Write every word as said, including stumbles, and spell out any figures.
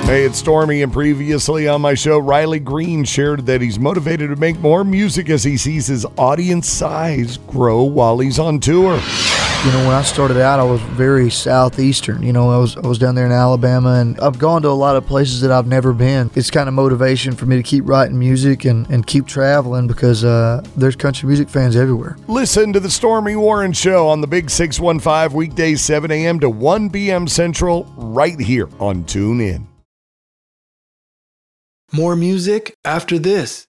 Hey, it's Stormy, and previously on my show, Riley Green shared that he's motivated to make more music as he sees his audience size grow while he's on tour. You know, when I started out, I was very southeastern. You know, I was I was down there in Alabama, and I've gone to a lot of places that I've never been. It's kind of motivation for me to keep writing music and, and keep traveling because uh, there's country music fans everywhere. Listen to the Stormy Warren Show on the Big six one five, weekdays seven a.m. to one p.m. Central, right here on TuneIn. More music after this.